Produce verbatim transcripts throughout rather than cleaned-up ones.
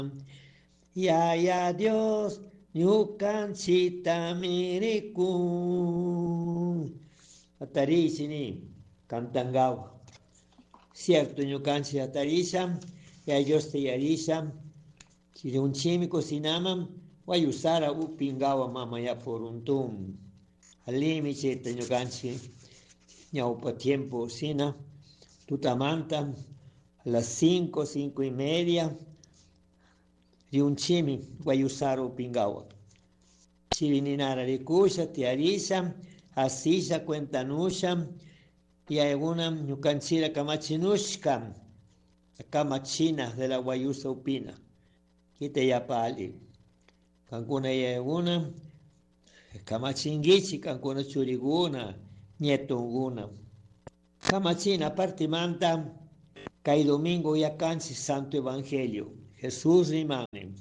Ya ya Dios, ñukanchita mirikun. Atarisini, cantangawa. Cierto, ñukanchi atarisha, ya Dios te yarisha. Si de un chimi cocinaman, voy a usar a upingawa mama ya por un tum. Al límite, te ñukanchi, ñaupa tiempo, sina, tutamanta, a las cinco, cinco y media. De un chimi, voy a usar upingawa. Chivininara de kusha, te arisha, asisha, cuentanusha, y alguna ñukanchira kamachinushka, kamachina de la guayusa upina. Kita ya pali. Kankuna ya alguna, kamachingichi, kankuna churiguna, nietonguna. Kamachina partimanta, kai domingo ya cansi Santo Evangelio. Jesús rimane.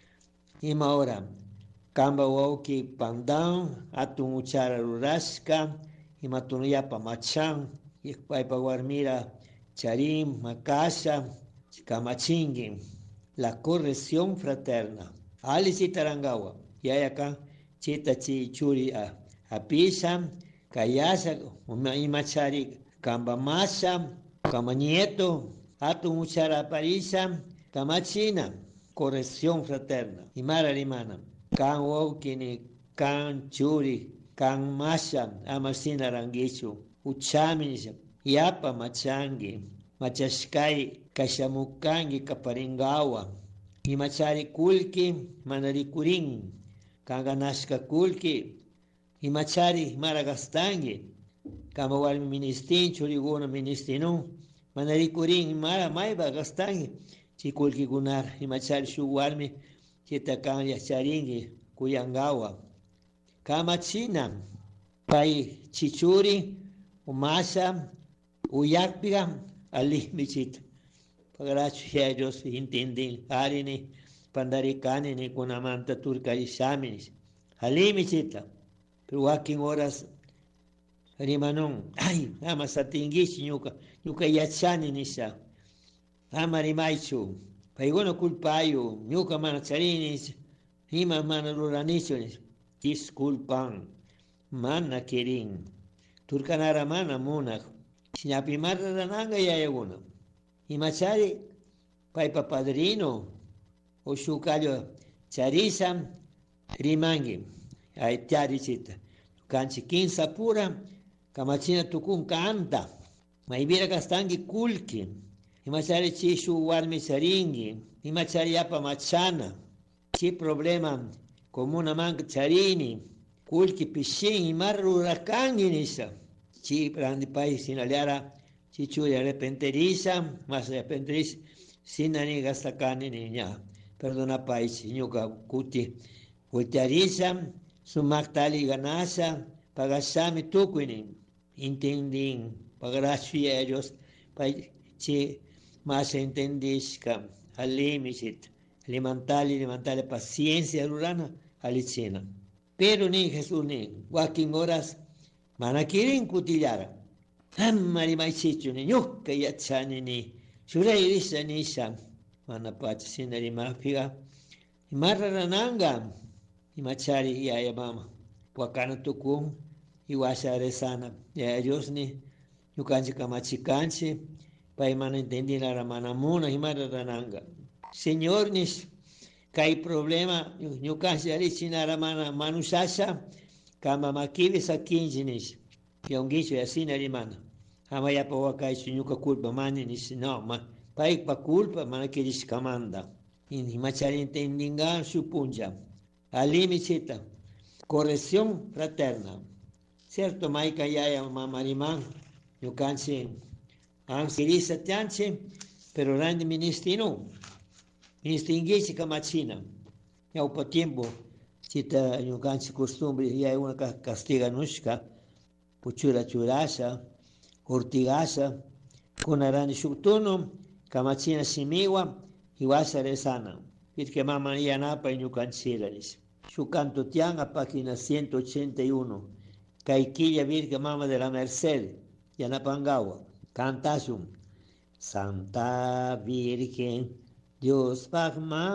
Ima ahora. Kamba wauki pandan, atun uchara rurashka, y matunuyapa machan, y paipa guarmira charim, macasha, kamachingi, la corrección fraterna. Ali chitarangawa, y hay acá chita chichuri a, a pisa, kayasa, y machari, kamba masha, kama nieto, atun uchara parisa, kamachina, corrección fraterna. Y mara rimana. Kan wokini, kan churi, kan masha, amasina rangichu, uchaminisha, yapa machangi, machashkai, kashamukangi kaparingawa, y machari kulki, manarikurin, kanganashka kulki, y machari maragastangi, kama wal ministin, churiguna ministinu, manarikurin, mara maiba gastangi, chikulki gunar, y machari shuwarmi, Chitakan yacharingi, kuyangawa. Kamachina, pai chichuri, umasa, uyakpiga, ali michita. Pagarachu ya Dios intendin, harini, pandarikani ni kunamanta turka ishaminis. Ali michita. Pero wakin horas, rimanong, ay, ama satingishi nyuka, nyuka yachani nisha. Ama rimaichu. Paigona culpayo, ñuka mana charinis, hima mana ruranichonis, disculpan, mana querin. Turkanara mana munak, sinapimarra rananga yayaguna. Himachari, paipa padrino, o shukalyo charisa, rimangi, ay tiarichita. Kanchi kinsa pura, kamachina tukun kanta, maibira kastangi kulki. Imachari chishu warmi charingi, imachari yapa machana, chi problema comuna manca charini, kulki pishin, imarru rakangi nisa, chi prandi país sinaliara, chi churi arrepenteriza, mas arrepenteriza, sinani gastakani niña, perdona país, ñuka kuti, ultiariza, sumaktali ganasa, pagasami tukuini, intendin, pagarachu ellos, chi más entendisca, alimisit, alimentali, alimentali paciencia rurana, alicina. Pero ni Jesús ni, wakin horas, manakirin kutillara. Amari maichichu ni, nyuka yachani ni, shurei risa nisha, manapachi sinari mafiga, imarra rananga, imachari ya mama, wakana tukum, iwasha resana, ya Dios ni, yukanchi kamachikanchi, Paimana entendina ramanamuna himara rananga. Señor nis, kai problema, nyukasi alichina ramana manusasa, kama makivi sa kinjinis, yongicho yasina rimana. Hama yapa wakai sunyuka culpa mani nis, no, ma, paik pa culpa mana kiris kamanda. In himachari entendinga supunja. Alimi chita, corrección fraterna. Cierto, maika yaya mamarimán, nyukansi, Ansirisa tianche, pero randi ministino. Ministingichi kamachina. Ya upa tiempo, chita yukanchi costumbre, ya una castiga nushka, puchura churasa, ortigasa, kunarani shuktuno, kamachina simiwa, iwasa resana. Pitke mama yanapa yukanchilanis. Shukanto tianga, página ciento ochenta y uno. Kaikilla Virgen Mama de la Merced, Yanapangawa. Cantasum, Santa Virgen, Dios Pagma.